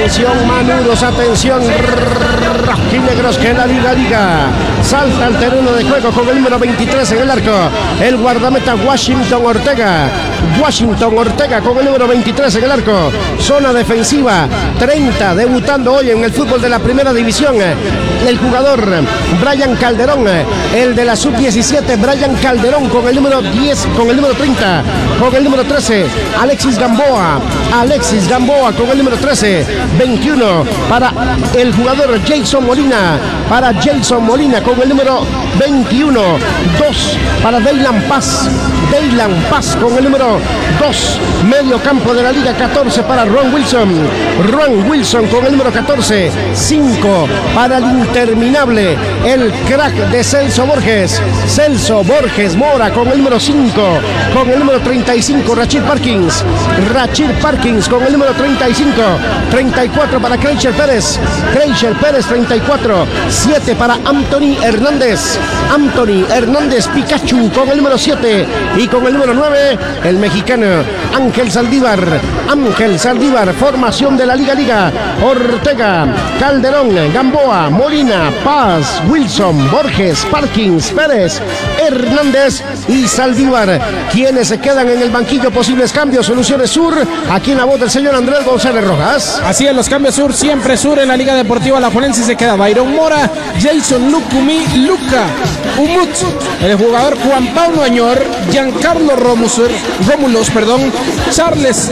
Atención, manudos, atención, rojinegros, que la Liga salta al terreno de juego con el número 23 en el arco. El guardameta Washington Ortega con el número 23 en el arco. Zona defensiva 30, debutando hoy en el fútbol de la primera división. El jugador Brian Calderón, el de la sub-17, Brian Calderón con el número 10, con el número 30, con el número 13, Alexis Gamboa con el número 13, 21 para el jugador Jason Molina, con el número 21, 2 para Daylan Paz con el número 2, medio campo de la Liga, 14 para Ron Wilson con el número 14, 5 para el interminable, el crack de Celso Borges Mora con el número 5, con el número 35, Rachid Parkins con el número 35, 34 para Kreicher Pérez 34, 7 para Anthony Hernández Pikachu con el número 7, y con el número 9, el mexicano Ángel Saldívar, formación de la Liga, Ortega, Calderón, Gamboa, Molina, Paz, Wilson, Borges, Parkins, Pérez, Hernández y Saldívar. Quienes se quedan en el banquillo, posibles cambios, Soluciones Sur, aquí en la voz del señor Andrés González Rojas. Así es, los cambios Sur, siempre Sur en la Liga Deportiva Alajuelense. Se queda Byron Mora, Jason Luca Umut, el jugador Juan Pablo Añor, Giancarlo Rómulos, Charles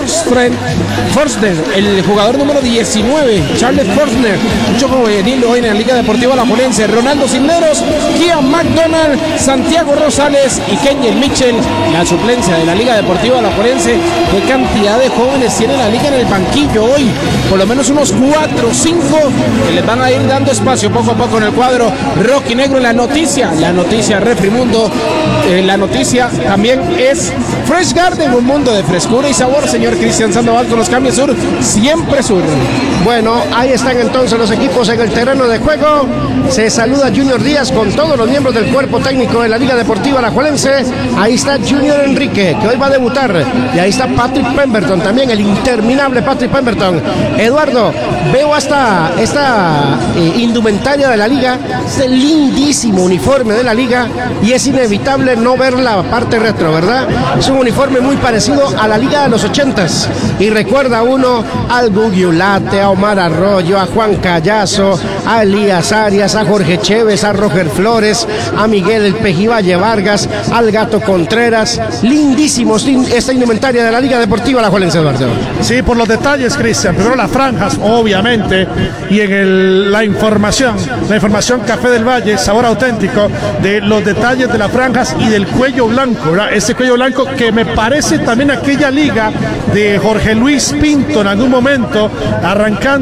Forster, el jugador número 19, Charles Forster, mucho juvenil hoy en la Liga Deportiva Alajuelense, Ronaldo Cisneros, Kian McDonald, Santiago Rosales y Kenyel Mitchell, la suplencia de la Liga Deportiva Alajuelense. ¿Qué cantidad de jóvenes tiene la Liga en el banquillo hoy? Por lo menos unos 4 o 5 que les van a ir dando espacio poco a poco en el cuadro rojinegro. La noticia Refrimundo, la noticia también es Fresh Garden, un mundo de frescura y sabor, señor Cristian Sandoval, con los cambios Sur, siempre Sur. Bueno, ahí están entonces los equipos en el terreno de juego. Se saluda Junior Díaz con todos los miembros del cuerpo técnico de la Liga Deportiva Alajuelense. Ahí está Junior Enrique, que hoy va a debutar, y ahí está Patrick Pemberton también, el interminable Patrick Pemberton. Eduardo, veo hasta esta indumentaria de la Liga, este lindísimo uniforme de la Liga, y es inevitable no ver la parte retro, ¿verdad? Es un uniforme muy parecido a la Liga de los 80s, y recuerda uno al Gugiulate, a Omar Arroyo, a Juan Callazo, a Elías Arias, a Jorge Chévez, a Roger Flores, a Miguel El Pejivalle Vargas, al Gato Contreras. Lindísimo esta indumentaria de la Liga Deportiva Alajuelense, Eduardo. Sí, por los detalles, Cristian. Primero las franjas, obviamente, y en la información Café del Valle, sabor auténtico, de los detalles de las franjas y del cuello blanco, ¿verdad? Ese cuello blanco que me parece también aquella liga de Jorge Luis Pinto en algún momento, arrancando